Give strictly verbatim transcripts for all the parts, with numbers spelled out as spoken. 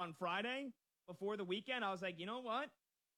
on Friday before the weekend, I was like, you know what?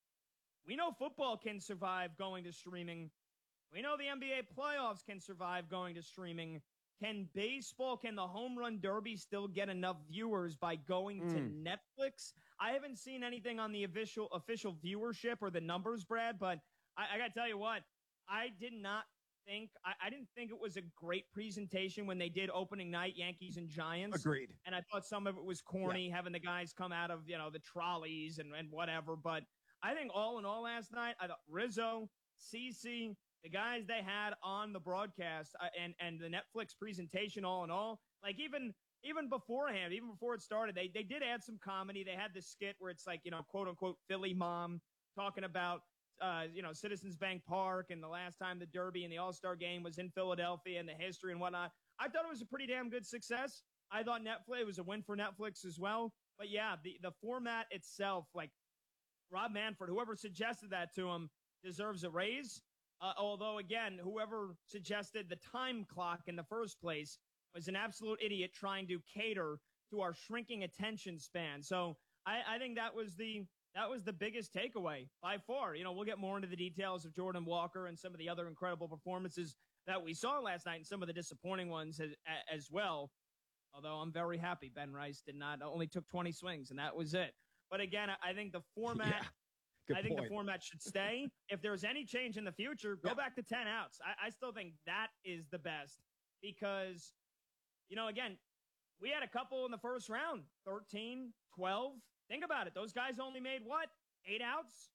We know football can survive going to streaming. We know the N B A playoffs can survive going to streaming. Can baseball, can the home run derby still get enough viewers by going mm. to Netflix? I haven't seen anything on the official official viewership or the numbers, Brad, but I, I got to tell you what, I did not think, I, I didn't think it was a great presentation when they did opening night, Yankees and Giants. Agreed. And I thought some of it was corny, yeah. having the guys come out of, you know, the trolleys and, and whatever. But I think all in all last night, I thought Rizzo, CeCe, the guys they had on the broadcast uh, and, and the Netflix presentation, all in all, like even even beforehand, even before it started, they they did add some comedy. They had this skit where it's like, you know, quote unquote Philly mom talking about, uh, you know, Citizens Bank Park and the last time the Derby and the All-Star game was in Philadelphia and the history and whatnot. I thought it was a pretty damn good success. I thought Netflix, it was a win for Netflix as well. But yeah, the, the format itself, like Rob Manfred, whoever suggested that to him, deserves a raise. Uh, although, again, whoever suggested the time clock in the first place was an absolute idiot trying to cater to our shrinking attention span. So I, I think that was the that was the biggest takeaway by far. You know, we'll get more into the details of Jordan Walker and some of the other incredible performances that we saw last night and some of the disappointing ones as, as well. Although I'm very happy Ben Rice did not only took twenty swings, and that was it. But again, I think the format yeah. Good I think point. the format should stay. If there's any change in the future, go yeah. back to ten outs. I, I still think that is the best because, you know, again, we had a couple in the first round, thirteen, twelve. Think about it. Those guys only made what? Eight outs?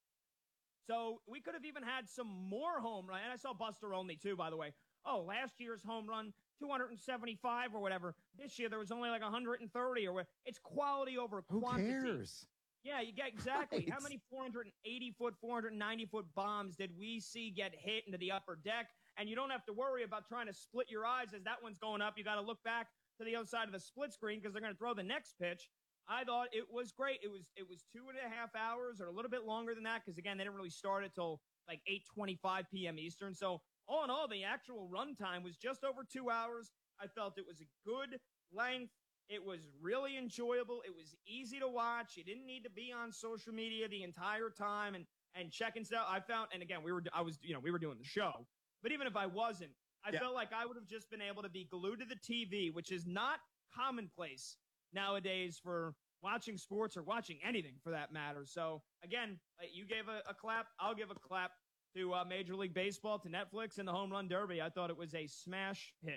So we could have even had some more home run. And I saw Buster Olney too, by the way. Oh, last year's home run, two hundred seventy-five or whatever. This year there was only like one hundred thirty or whatever. It's quality over quantity. Who cares? Yeah, you get exactly. Right. How many four hundred eighty foot, four hundred ninety foot bombs did we see get hit into the upper deck? And you don't have to worry about trying to split your eyes as that one's going up. You got to look back to the other side of the split screen because they're going to throw the next pitch. I thought it was great. It was it was two and a half hours or a little bit longer than that because, again, they didn't really start until like eight twenty-five p.m. Eastern. So all in all, the actual run time was just over two hours. I felt it was a good length. It was really enjoyable. It was easy to watch. You didn't need to be on social media the entire time and, and checking stuff. I found, and again, we were, I was, you know, we were doing the show, but even if I wasn't, I yeah. felt like I would have just been able to be glued to the T V, which is not commonplace nowadays for watching sports or watching anything for that matter. So again, you gave a, a clap. I'll give a clap to uh, Major League Baseball, to Netflix, and the Home Run Derby. I thought it was a smash hit.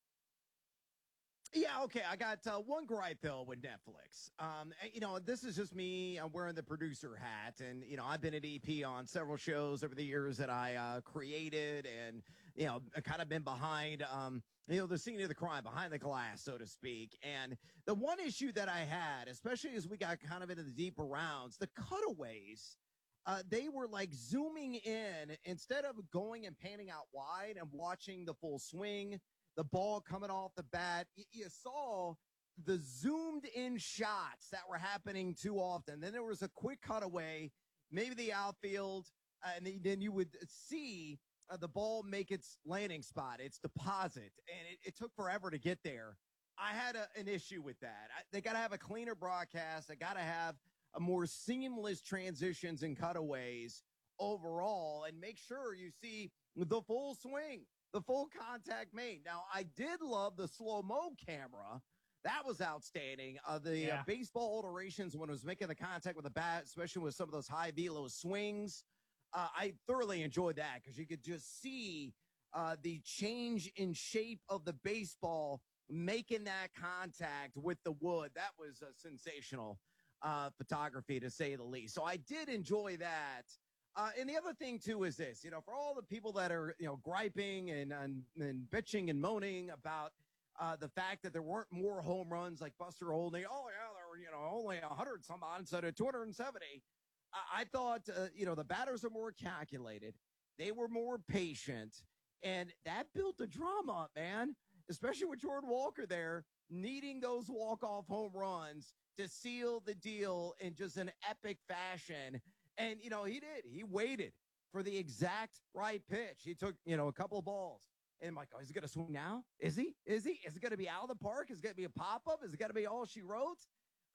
Yeah, okay. I got uh, one gripe, though, with Netflix. Um, you know, this is just me. I'm wearing the producer hat. And, you know, I've been at E P on several shows over the years that I uh, created and, you know, kind of been behind, um, you know, the scene of the crime, behind the glass, so to speak. And the one issue that I had, especially as we got kind of into the deeper rounds, the cutaways, uh, they were like zooming in instead of going and panning out wide and watching the full swing. The ball coming off the bat, you, you saw the zoomed in shots that were happening too often. Then there was a quick cutaway, maybe the outfield, uh, and then you would see uh, the ball make its landing spot, its deposit, and it, it took forever to get there. I had a, an issue with that. I, they got to have a cleaner broadcast. They got to have a more seamless transitions and cutaways overall, and make sure you see the full swing. The full contact made. Now, I did love the slow-mo camera. That was outstanding. Uh, the yeah. uh, baseball alterations when it was making the contact with the bat, especially with some of those high velo swings. Uh, I thoroughly enjoyed that because you could just see uh, the change in shape of the baseball making that contact with the wood. That was uh, sensational uh, photography, to say the least. So I did enjoy that. Uh, and the other thing, too, is this, you know, for all the people that are, you know, griping and, and, and bitching and moaning about uh, the fact that there weren't more home runs like Buster Olney. Oh, yeah, there were, you know, only one hundred some odd instead of two hundred seventy. I, I thought, uh, you know, the batters are more calculated. They were more patient. And that built the drama up, man, especially with Jordan Walker there needing those walk-off home runs to seal the deal in just an epic fashion. And, you know, he did. He waited for the exact right pitch. He took, you know, a couple of balls. And I'm like, oh, is he going to swing now? Is he? Is he? Is it going to be out of the park? Is it going to be a pop-up? Is it going to be all she wrote?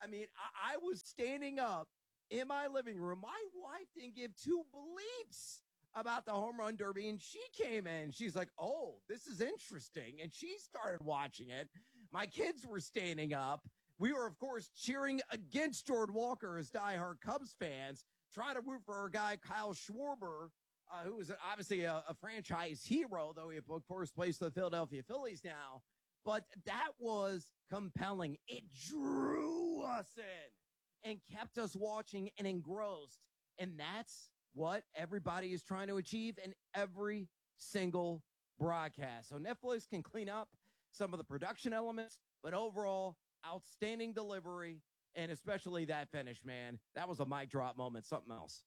I mean, I, I was standing up in my living room. My wife didn't give two bleeps about the home run derby, and she came in. She's like, "Oh, this is interesting," and she started watching it. My kids were standing up. We were, of course, cheering against Jordan Walker as diehard Cubs fans, trying to root for our guy Kyle Schwarber, uh, who is obviously a, a franchise hero, though he, of course, plays for the Philadelphia Phillies now. But that was compelling. It drew us in and kept us watching and engrossed. And that's what everybody is trying to achieve in every single broadcast. So Netflix can clean up some of the production elements, but overall, outstanding delivery, and especially that finish, man. That was a mic drop moment, something else.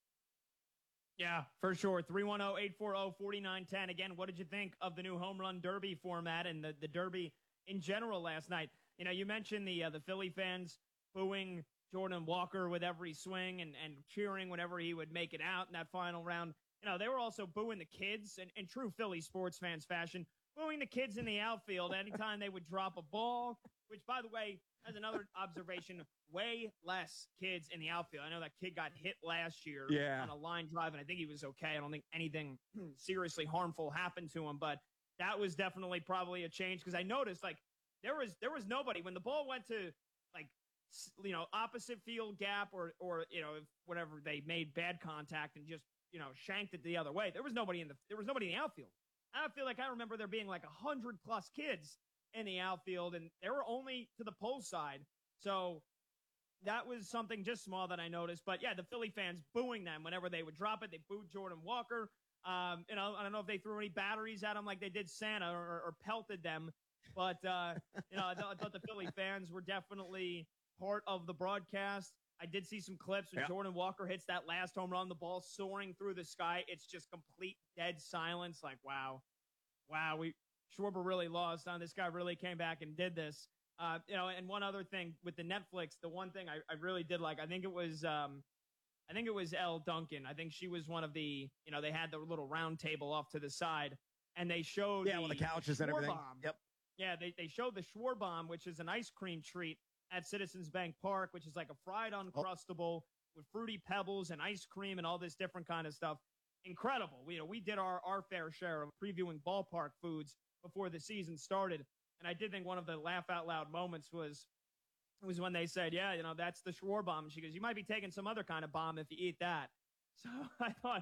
Yeah, for sure. three one zero, eight four zero, four nine one zero. Again, what did you think of the new home run derby format and the, the derby in general last night? You know, you mentioned the uh, the Philly fans booing Jordan Walker with every swing and, and cheering whenever he would make it out in that final round. You know, they were also booing the kids in, in true Philly sports fans fashion, booing the kids in the outfield anytime they would drop a ball, which, by the way, as another observation, way less kids in the outfield. I know that kid got hit last year yeah. on a line drive, and I think he was okay. I don't think anything seriously harmful happened to him, but that was definitely probably a change because I noticed, like, there was there was nobody. When the ball went to, like, you know, opposite field gap or, or you know, if whatever, they made bad contact and just, you know, shanked it the other way, there was nobody in the there was nobody in the outfield. I feel like I remember there being like a hundred plus kids in the outfield, and they were only to the pole side. So that was something just small that I noticed. But yeah, the Philly fans booing them whenever they would drop it. They booed Jordan Walker. Um, you know, I don't know if they threw any batteries at him like they did Santa or, or pelted them. But, uh, you know, I, th- I thought the Philly fans were definitely part of the broadcast. I did see some clips when yeah. Jordan Walker hits that last home run, the ball soaring through the sky. It's just complete dead silence. Like, wow, wow, we Schwarber really lost on this guy. Really came back and did this. Uh, you know, and one other thing with the Netflix, the one thing I, I really did like, I think it was, um, I think it was Elle Duncan. I think she was one of the, you know, they had the little round table off to the side, and they showed yeah, the, with the couches the and everything. Schwarbomb. Yep. Yeah, they they showed the Schwarbomb, which is an ice cream treat at Citizens Bank Park, which is like a fried Uncrustable oh. with fruity pebbles and ice cream and all this different kind of stuff. Incredible. We, you know, we did our, our fair share of previewing ballpark foods before the season started. And I did think one of the laugh out loud moments was was when they said, yeah, you know, that's the Schwarbomb. She goes, you might be taking some other kind of bomb if you eat that. So I thought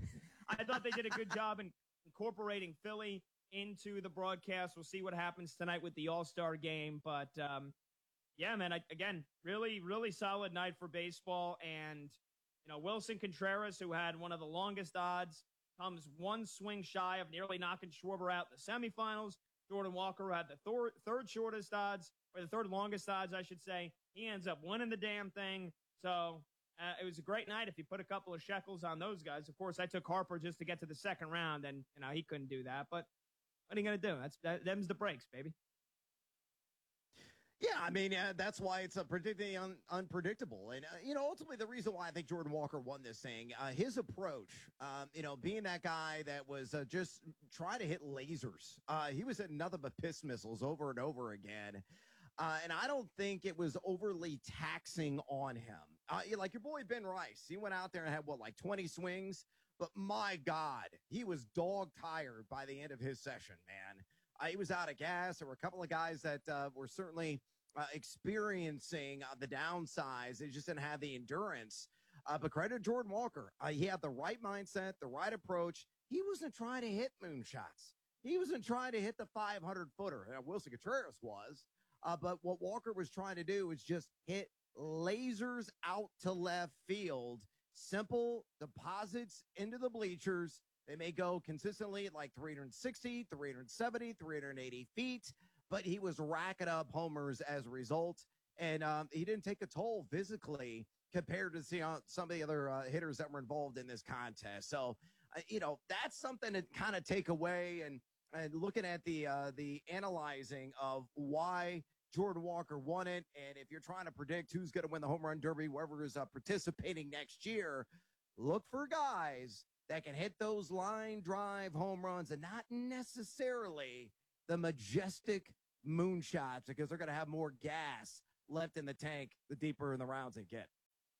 I thought they did a good job in incorporating Philly into the broadcast. We'll see what happens tonight with the All-Star game. But, um, yeah, man, I, again, really, really solid night for baseball. And, you know, Wilson Contreras, who had one of the longest odds, comes one swing shy of nearly knocking Schwarber out in the semifinals. Jordan Walker, who had the thor- third shortest odds, or the third longest odds, I should say, he ends up winning the damn thing. So uh, it was a great night if you put a couple of shekels on those guys. Of course, I took Harper just to get to the second round, and, you know, he couldn't do that. But what are you going to do? That's that, them's the breaks, baby. Yeah, I mean, uh, that's why it's a particularly un- unpredictable. And, uh, you know, ultimately the reason why I think Jordan Walker won this thing, uh, his approach, um, you know, being that guy that was uh, just trying to hit lasers. Uh, he was hitting nothing but piss missiles over and over again. Uh, and I don't think it was overly taxing on him. Uh, like your boy Ben Rice, he went out there and had, what, like twenty swings? But my God, he was dog tired by the end of his session, man. Uh, he was out of gas. There were a couple of guys that uh, were certainly uh, experiencing uh, the downsides. They just didn't have the endurance. Uh, but credit to Jordan Walker. Uh, he had the right mindset, the right approach. He wasn't trying to hit moonshots. He wasn't trying to hit the five hundred footer. Now, Wilson Contreras was. Uh, but what Walker was trying to do was just hit lasers out to left field. Simple deposits into the bleachers. They may go consistently at like three sixty, three seventy, three eighty feet, but he was racking up homers as a result. And um, he didn't take a toll physically compared to see, uh, some of the other uh, hitters that were involved in this contest. So, uh, you know, that's something to kind of take away, and, and looking at the, uh, the analyzing of why Jordan Walker won it. And if you're trying to predict who's going to win the home run derby, whoever is uh, participating next year, look for guys that can hit those line drive home runs and not necessarily the majestic moonshots, because they're going to have more gas left in the tank the deeper in the rounds they get.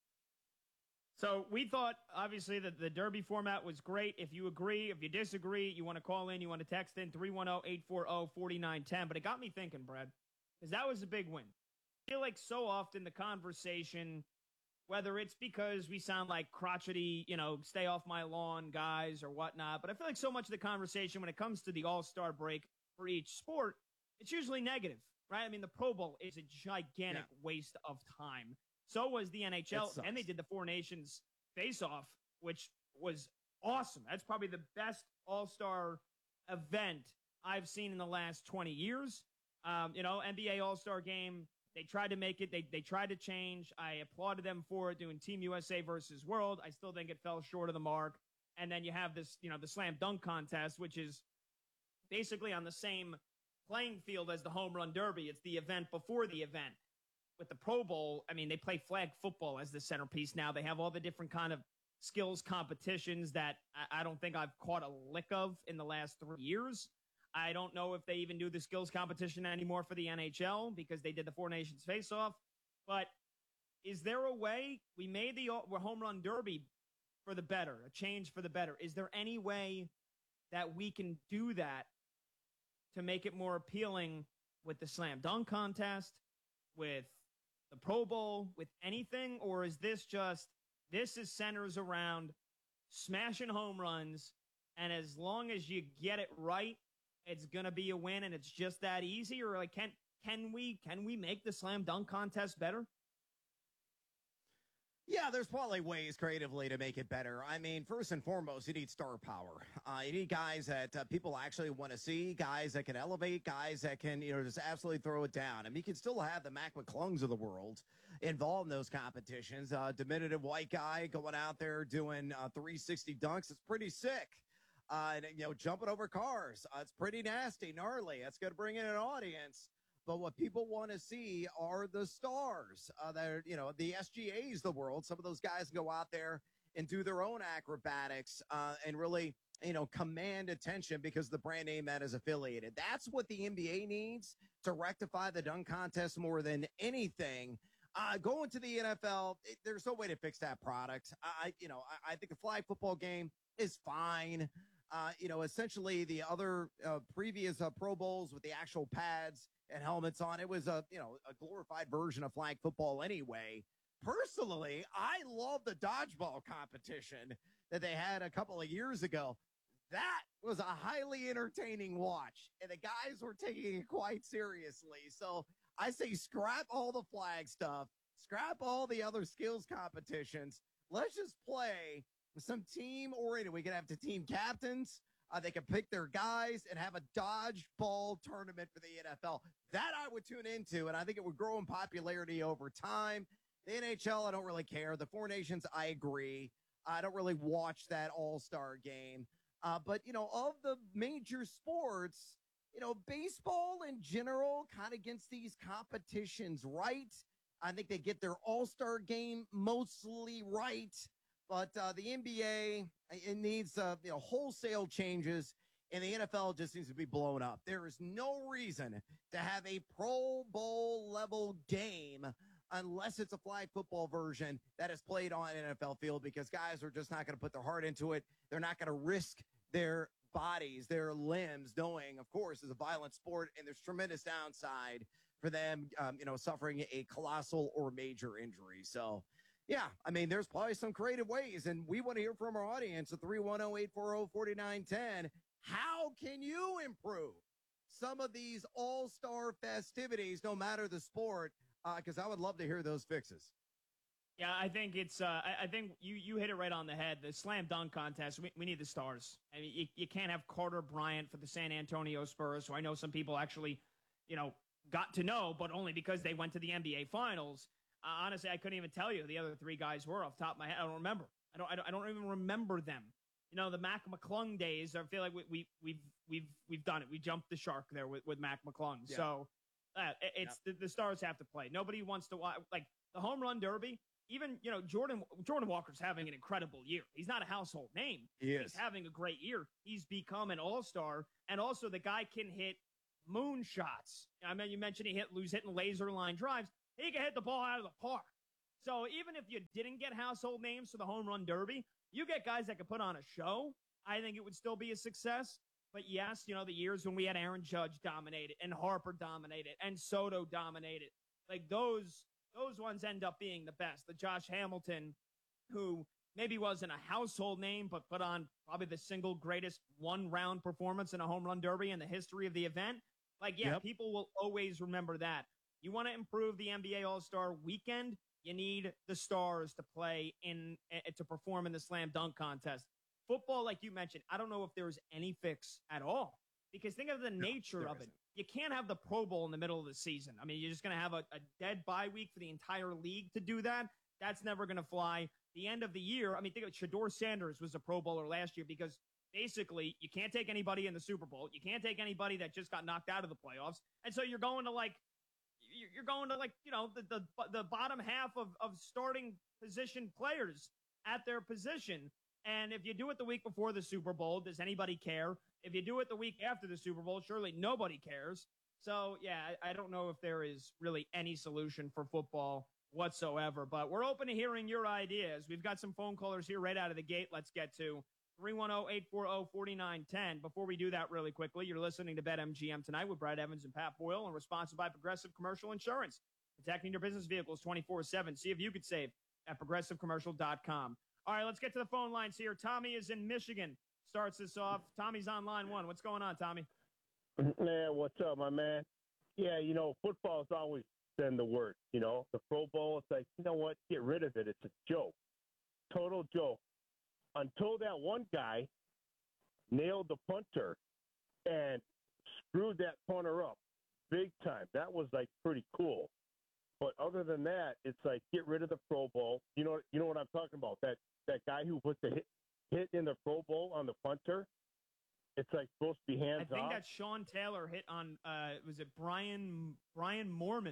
So we thought, obviously, that the Derby format was great. If you agree, if you disagree, you want to call in, you want to text in three one zero, eight four zero, four nine one zero. But it got me thinking, Brad, because that was a big win. I feel like so often the conversation, whether it's because we sound like crotchety, you know, stay off my lawn guys or whatnot, but I feel like so much of the conversation when it comes to the All-Star break for each sport, it's usually negative, right? I mean, the Pro Bowl is a gigantic yeah. waste of time. So was the N H L, and they did the Four Nations face-off, which was awesome. That's probably the best All-Star event I've seen in the last twenty years. Um, you know, N B A All-Star game, they tried to make it. They they tried to change. I applauded them for it, doing Team U S A versus World. I still think it fell short of the mark. And then you have this, you know, the slam dunk contest, which is basically on the same playing field as the home run derby. It's the event before the event. With the Pro Bowl, I mean, they play flag football as the centerpiece now. They have all the different kind of skills competitions that I, I don't think I've caught a lick of in the last three years. I don't know if they even do the skills competition anymore for the N H L because they did the Four Nations face-off. But is there a way we made the home run derby for the better, a change for the better? Is there any way that we can do that to make it more appealing with the slam dunk contest, with the Pro Bowl, with anything? Or is this just, this is centers around smashing home runs, and as long as you get it right, it's going to be a win, and it's just that easy? Or like, can can we can we make the slam dunk contest better? Yeah, there's probably ways creatively to make it better. I mean, first and foremost, you need star power. Uh, you need guys that uh, people actually want to see, guys that can elevate, guys that can, you know, just absolutely throw it down. I mean, you can still have the Mac McClungs of the world involved in those competitions. Uh, diminutive white guy going out there doing uh, three sixty dunks. It's pretty sick. Uh, and, you know, jumping over cars. Uh, it's pretty nasty, gnarly. That's going to bring in an audience. But what people want to see are the stars. Uh, that are, you know, the S G As of the world. Some of those guys go out there and do their own acrobatics uh, and really, you know, command attention because of the brand name that is affiliated. That's what the N B A needs to rectify the dunk contest more than anything. Uh, going to the N F L, it, there's no way to fix that product. I, you know, I, I think a flag football game is fine. Uh, you know, essentially the other uh, previous uh, Pro Bowls with the actual pads and helmets on, it was a, you know, a glorified version of flag football anyway. Personally, I love the dodgeball competition that they had a couple of years ago. That was a highly entertaining watch, and the guys were taking it quite seriously. So I say scrap all the flag stuff, scrap all the other skills competitions. Let's just play some team-oriented. We can have the team captains. Uh, they can pick their guys and have a dodgeball tournament for the N F L. That I would tune into, and I think it would grow in popularity over time. The N H L, I don't really care. The Four Nations, I agree. I don't really watch that all-star game. Uh, but, you know, of the major sports, you know, baseball in general kind of gets these competitions right. I think they get their all-star game mostly right. But uh, the N B A, it needs uh, you know, wholesale changes, and the N F L just seems to be blown up. There is no reason to have a Pro Bowl level game unless it's a flag football version that is played on an N F L field, because guys are just not going to put their heart into it. They're not going to risk their bodies, their limbs, knowing, of course, it's a violent sport, and there's tremendous downside for them, um, you know, suffering a colossal or major injury. So, yeah, I mean, there's probably some creative ways, and we want to hear from our audience at three one zero, eight four zero, four nine one zero. How can you improve some of these all-star festivities, no matter the sport? Because uh, I would love to hear those fixes. Yeah, I think it's. Uh, I, I think you you hit it right on the head. The slam dunk contest. We, we need the stars. I mean, you, you can't have Carter Bryant for the San Antonio Spurs, who I know some people actually, you know, got to know, but only because they went to the N B A Finals. Uh, honestly, I couldn't even tell you who the other three guys were off the top of my head. I don't remember. I don't. I don't, I don't even remember them. You know, the Mac McClung days. I feel like we, we we've we've we've done it. We jumped the shark there with, with Mac McClung. Yeah. So uh, it, it's yeah. the, the stars have to play. Nobody wants to watch like the home run derby. Even, you know, Jordan Jordan Walker's having an incredible year. He's not a household name. He is. He's having a great year. He's become an all-star. And also the guy can hit moon shots. I mean, you mentioned he hit, was hitting laser line drives. he can hit the ball out of the park. So even if you didn't get household names for the home run derby, you get guys that could put on a show. I think it would still be a success. But yes, you know, the years when we had Aaron Judge dominated and Harper dominated and Soto dominated, like those those ones end up being the best. The Josh Hamilton, who maybe wasn't a household name, but put on probably the single greatest one-round performance in a home run derby in the history of the event. Like, yeah, yep. People will always remember that. You want to improve the N B A All-Star Weekend, you need the stars to play in uh, to perform in the slam dunk contest. Football, like you mentioned, I don't know if there's any fix at all, because think of the no, nature of it. You can't have the Pro Bowl in the middle of the season. I mean, you're just going to have a, a dead bye week for the entire league to do that. That's never going to fly. The end of the year, I mean, think of Shedeur Sanders was a Pro Bowler last year, because basically you can't take anybody in the Super Bowl. You can't take anybody that just got knocked out of the playoffs. And so you're going to like, you're going to like, you know, the, the, the bottom half of, of starting position players at their position. And if you do it the week before the Super Bowl, does anybody care? If you do it the week after the Super Bowl, surely nobody cares. So, yeah, I, I don't know if there is really any solution for football whatsoever. But we're open to hearing your ideas. We've got some phone callers here right out of the gate. Let's get to three one zero, eight four zero, four nine one zero. Before we do that really quickly, you're listening to BetMGM Tonight with Brad Evans and Pat Boyle, and we're sponsored by Progressive Commercial Insurance. Protecting your business vehicles twenty-four seven. See if you could save at progressive commercial dot com. All right, let's get to the phone lines here. Tommy is in Michigan. Starts this off. Tommy's on line one. What's going on, Tommy? Man, what's up, my man? Yeah, you know, football's always been the word, you know. The Pro Bowl, it's like, you know what? Get rid of it. It's a joke. Total joke. Until that one guy nailed the punter and screwed that punter up big time. That was, like, pretty cool. But other than that, it's like, get rid of the Pro Bowl. You know, you know what I'm talking about? That that guy who put the hit, hit in the Pro Bowl on the punter. It's like supposed to be hands off. I think off. That Sean Taylor hit on. Uh, was it Brian Brian Moorman?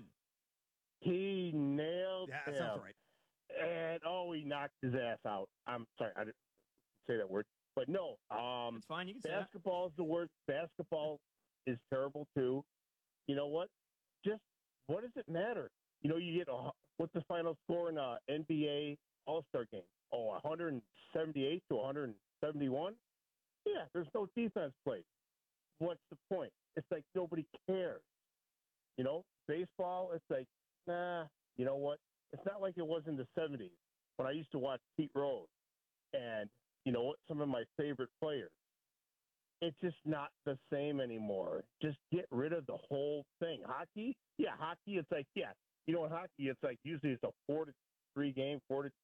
He nailed. Yeah, that him. sounds right. And oh, he knocked his ass out. I'm sorry, I didn't say that word, but no. Um, it's fine. You can say basketball that. is the worst. Basketball is terrible too. You know what? Just what does it matter? You know, you get a, what's the final score in a N B A All-Star game? Oh, one seventy-eight to one seventy-one? Yeah, there's no defense played. What's the point? It's like nobody cares. You know, baseball, it's like, nah, you know what? It's not like it was in the seventies when I used to watch Pete Rose and, you know what, some of my favorite players. It's just not the same anymore. Just get rid of the whole thing. Hockey? Yeah, hockey, it's like, yeah. You know, in hockey, it's like usually it's a four to three game, four to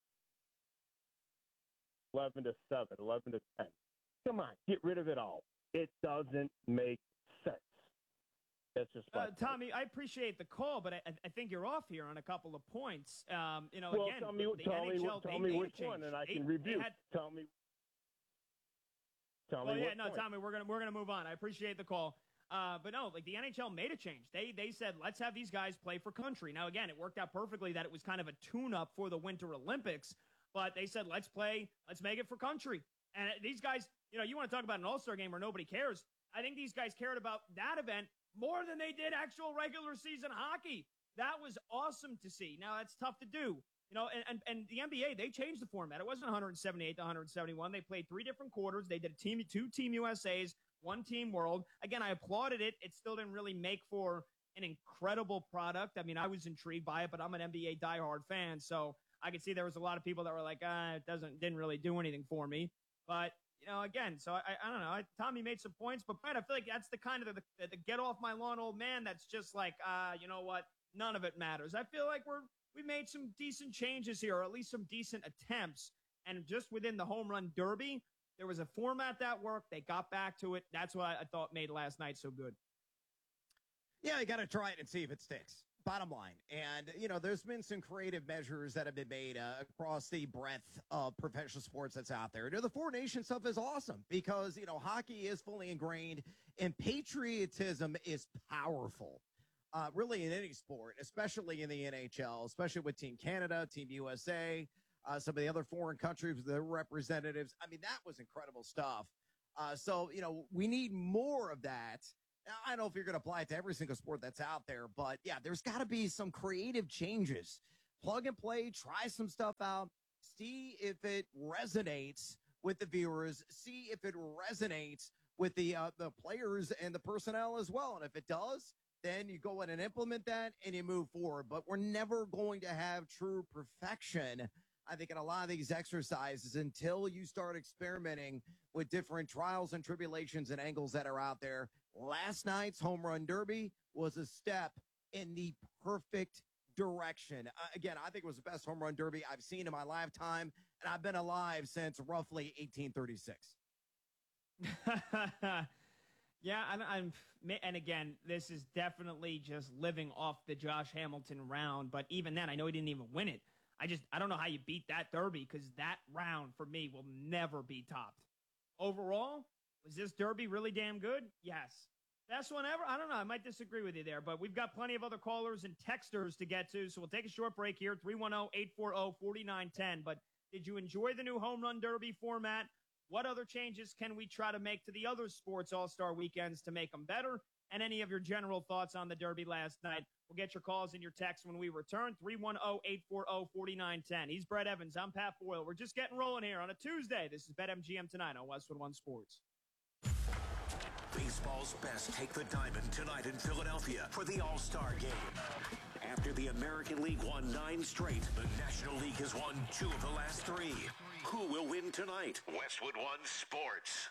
eleven to seven, eleven to ten. Come on, get rid of it all. It doesn't make sense. That's just uh, Tommy. I appreciate the call, but I, I think you're off here on a couple of points. Um, you know, well, again, tell me, the tell N H L, me, tell they, me they which one, and I can they, review. They had, tell me. Tell well, me. yeah, what no, point. Tommy, we're gonna we're gonna move on. I appreciate the call. Uh, but no, like the N H L made a change. They they said, let's have these guys play for country. Now, again, it worked out perfectly that it was kind of a tune-up for the Winter Olympics, but they said, let's play, let's make it for country. And these guys, you know, you want to talk about an all-star game where nobody cares. I think these guys cared about that event more than they did actual regular season hockey. That was awesome to see. Now, that's tough to do. You know, and, and, and the N B A, they changed the format. It wasn't one seventy-eight to one seventy-one. They played three different quarters. They did a team, two Team U S As, one Team World. Again, I applauded it. It still didn't really make for an incredible product. I mean, I was intrigued by it, but I'm an N B A diehard fan, so I could see there was a lot of people that were like, ah, it doesn't, didn't really do anything for me. But, you know, again, so I, I don't know. I, Tommy made some points, but Brad, I feel like that's the kind of the, the, the get off my lawn old man that's just like, ah, uh, you know what? None of it matters. I feel like we're, we made some decent changes here, or at least some decent attempts. And just within the home run derby, there was a format that worked. They got back to it. That's what I thought made last night so good. Yeah, you got to try it and see if it sticks. Bottom line. And, you know, there's been some creative measures that have been made uh, across the breadth of professional sports that's out there. You know, the Four Nations stuff is awesome because, you know, hockey is fully ingrained and patriotism is powerful. Uh, really in any sport, especially in the N H L, especially with Team Canada, Team U S A, uh, some of the other foreign countries, their representatives. I mean, that was incredible stuff. Uh, so, you know, we need more of that. Now, I don't know if you're going to apply it to every single sport that's out there, but yeah, there's got to be some creative changes. Plug and play, try some stuff out, see if it resonates with the viewers, see if it resonates with the uh, the players and the personnel as well. And if it does, then you go in and implement that and you move forward. But we're never going to have true perfection, I think, in a lot of these exercises until you start experimenting with different trials and tribulations and angles that are out there. Last night's home run derby was a step in the perfect direction. Uh, again, I think it was the best home run derby I've seen in my lifetime, and I've been alive since roughly eighteen thirty-six. Yeah, I'm, I'm, and again, this is definitely just living off the Josh Hamilton round. But even then, I know he didn't even win it. I just, I don't know how you beat that derby, because that round for me will never be topped. Overall, was this derby really damn good? Yes. Best one ever? I don't know. I might disagree with you there, but we've got plenty of other callers and texters to get to, so we'll take a short break here, three one zero, eight four zero, four nine one zero. But did you enjoy the new home run derby format? What other changes can we try to make to the other sports all-star weekends to make them better? And any of your general thoughts on the derby last night. We'll get your calls and your texts when we return. three one zero, eight four zero, four nine one zero. He's Brett Evans. I'm Pat Boyle. We're just getting rolling here on a Tuesday. This is BetMGM tonight on Westwood One Sports. Baseball's best take the diamond tonight in Philadelphia for the All-Star Game. After the American League won nine straight, the National League has won two of the last three. Who will win tonight? Westwood One Sports.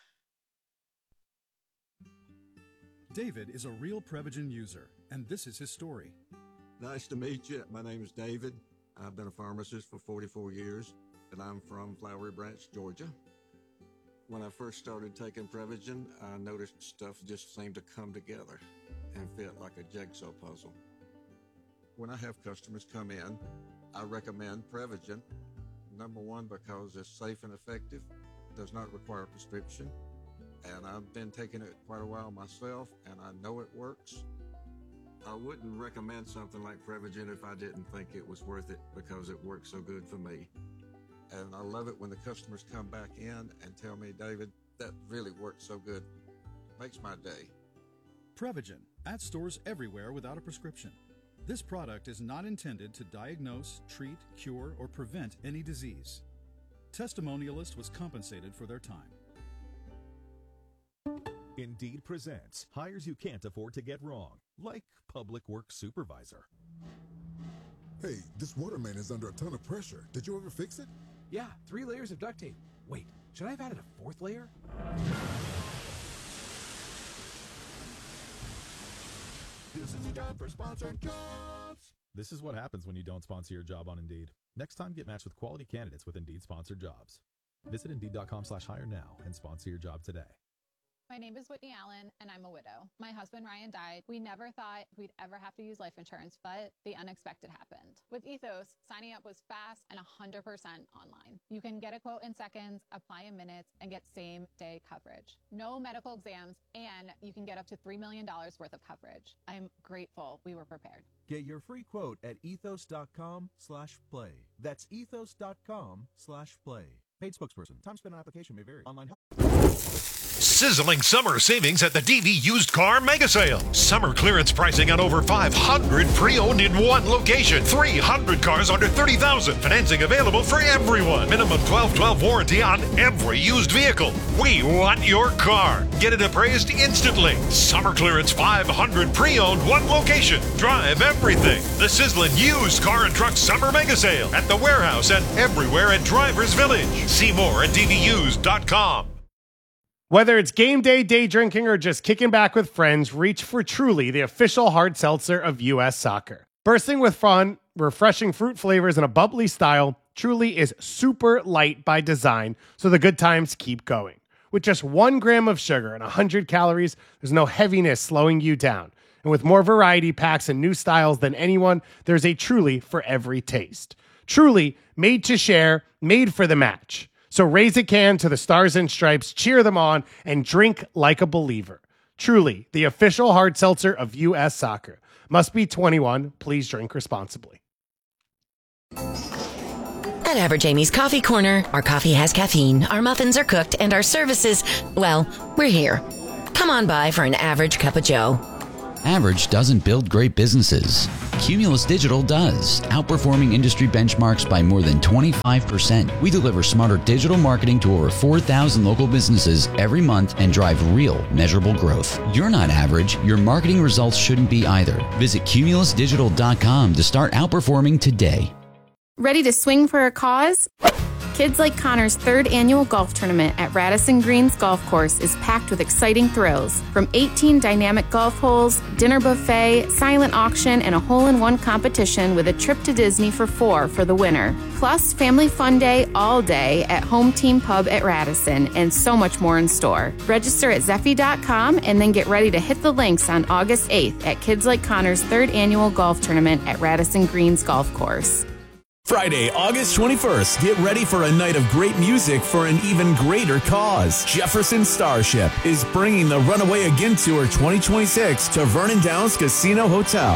David is a real Prevagen user, and this is his story. Nice to meet you. My name is David. I've been a pharmacist for forty-four years, and I'm from Flowery Branch, Georgia. When I first started taking Prevagen, I noticed stuff just seemed to come together and fit like a jigsaw puzzle. When I have customers come in, I recommend Prevagen. Number one, because it's safe and effective, does not require a prescription, and I've been taking it quite a while myself, and I know it works. I wouldn't recommend something like Prevagen if I didn't think it was worth it, because it works so good for me. And I love it when the customers come back in and tell me, David, that really works so good. Makes my day. Prevagen, at stores everywhere without a prescription. This product is not intended to diagnose, treat, cure, or prevent any disease. Testimonialist was compensated for their time. Indeed presents hires you can't afford to get wrong, like public works supervisor. Hey, this water main is under a ton of pressure. Did you ever fix it? Yeah, three layers of duct tape. Wait, should I have added a fourth layer? This is a job for sponsored jobs. This is what happens when you don't sponsor your job on Indeed. Next time, get matched with quality candidates with Indeed sponsored jobs. Visit Indeed.com slash hire now and sponsor your job today. My name is Whitney Allen, and I'm a widow. My husband, Ryan, died. We never thought we'd ever have to use life insurance, but the unexpected happened. With Ethos, signing up was fast and one hundred percent online. You can get a quote in seconds, apply in minutes, and get same-day coverage. No medical exams, and you can get up to three million dollars worth of coverage. I'm grateful we were prepared. Get your free quote at ethos.com slash play. That's ethos.com slash play. Paid spokesperson. Time spent on application may vary. Online help. Sizzling summer savings at the D V Used Car Mega Sale. Summer clearance pricing on over five hundred pre-owned in one location. three hundred cars under thirty thousand dollars. Financing available for everyone. Minimum twelve twelve warranty on every used vehicle. We want your car. Get it appraised instantly. Summer clearance five hundred pre-owned, one location. Drive everything. The sizzling Used Car and Truck Summer Mega Sale at the warehouse and everywhere at Drivers Village. See more at D V used dot com. Whether it's game day, day drinking, or just kicking back with friends, reach for Truly, the official hard seltzer of U S Soccer. Bursting with fun, refreshing fruit flavors, and a bubbly style, Truly is super light by design, so the good times keep going. With just one gram of sugar and one hundred calories, there's no heaviness slowing you down. And with more variety packs and new styles than anyone, there's a Truly for every taste. Truly, made to share, made for the match. So raise a can to the Stars and Stripes, cheer them on, and drink like a believer. Truly, the official hard seltzer of U S Soccer. Must be twenty-one. Please drink responsibly. At Average Amy's Coffee Corner, our coffee has caffeine, our muffins are cooked, and our services, well, we're here. Come on by for an average cup of joe. Average doesn't build great businesses. Cumulus Digital does, outperforming industry benchmarks by more than twenty-five percent. We deliver smarter digital marketing to over four thousand local businesses every month and drive real, measurable growth. You're not average. Your marketing results shouldn't be either. Visit cumulus digital dot com to start outperforming today. Ready to swing for a cause? Kids Like Connor's third annual golf tournament at Radisson Greens Golf Course is packed with exciting thrills. From eighteen dynamic golf holes, dinner buffet, silent auction, and a hole-in-one competition with a trip to Disney for four for the winner. Plus, family fun day all day at Home Team Pub at Radisson, and so much more in store. Register at zeffy dot com and then get ready to hit the links on August eighth at Kids Like Connor's third annual golf tournament at Radisson Greens Golf Course. Friday, August twenty-first, get ready for a night of great music for an even greater cause. Jefferson Starship is bringing the Runaway Again Tour twenty twenty-six to Vernon Downs Casino Hotel.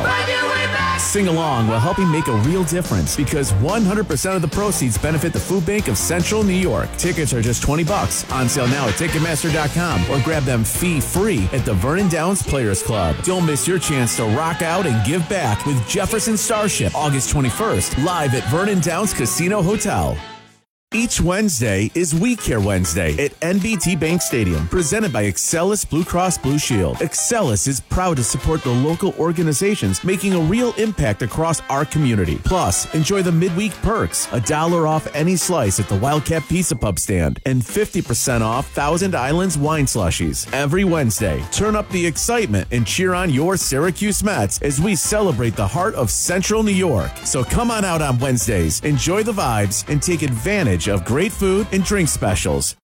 Sing along while helping make a real difference because one hundred percent of the proceeds benefit the Food Bank of Central New York. Tickets are just twenty bucks. On sale now at Ticketmaster dot com or grab them fee-free at the Vernon Downs Players Club. Don't miss your chance to rock out and give back with Jefferson Starship, August twenty-first, live at Vernon Downs Casino Hotel. Each Wednesday is We Care Wednesday at N B T Bank Stadium, presented by Excellus Blue Cross Blue Shield. Excellus is proud to support the local organizations making a real impact across our community. Plus, enjoy the midweek perks, a dollar off any slice at the Wildcat Pizza Pub stand, and fifty percent off Thousand Islands wine slushies. Every Wednesday, turn up the excitement and cheer on your Syracuse Mets as we celebrate the heart of Central New York. So come on out on Wednesdays, enjoy the vibes, and take advantage of great food and drink specials.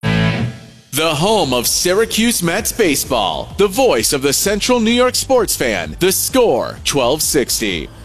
The home of Syracuse Mets baseball. The voice of the Central New York sports fan. The Score, twelve sixty.